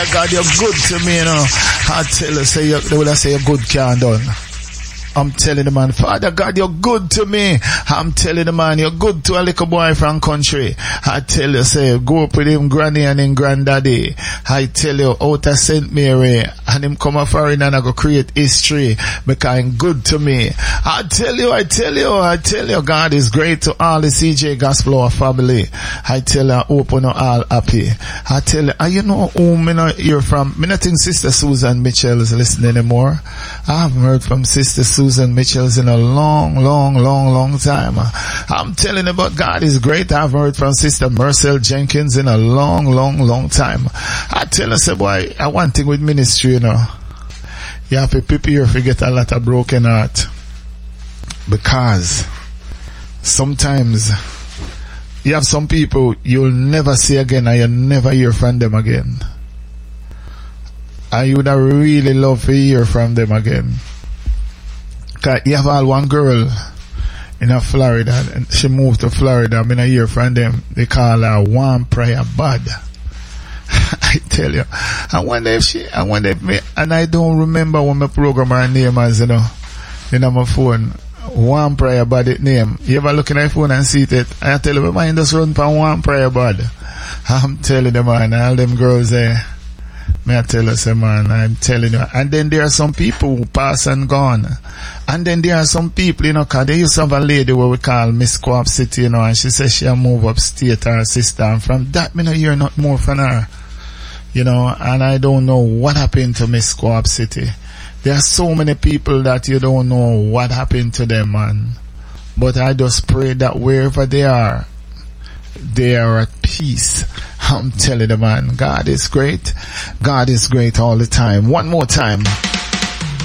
God, you're good to me, you know. I tell you, they will say you're good, can't done. I'm telling the man, Father God, you're good to me. I'm telling the man, you're good to a little boy from country. I tell you, say, go up with him granny and him granddaddy. I tell you, out of St. Mary, and him come a foreign and I go create history because he's good to me. I tell you, God is great to all the CJ Gospel family. I tell you, open all happy. I tell you, you know who me not hear from? Me not think Sister Susan Mitchell is listening anymore. I haven't heard from Sister Susan Mitchell's in a long time. I'm telling you about God is great. I've heard from Sister Marcel Jenkins in a long time. I tell you, say boy, I one thing with ministry, you know. You have to prepare to get a lot of broken heart. Because sometimes you have some people you'll never see again and you'll never hear from them again. And you would have really loved to hear from them again. Cause you have all one girl in Florida, and she moved to Florida. I mean, I hear from them. They call her One Prayer Bud. I tell you. I wonder if me, and I don't remember what my program her name is, you know, my phone. One Prayer Bud it name. You ever look in your phone and see it? I tell you, my mind just run for One Prayer Bud. I'm telling you, man, all them girls there. May I tell you, man, I'm telling you. And then there are some people who pass and gone. And then there are some people, you know, cause they used to have a lady what we call Miss Co-op City, you know, and she says she'll move upstate, her sister, and from that, me no hear not more from her. You know, and I don't know what happened to Miss Co-op City. There are so many people that you don't know what happened to them, man. But I just pray that wherever they are at peace. I'm telling you, man, God is great. God is great all the time. One more time.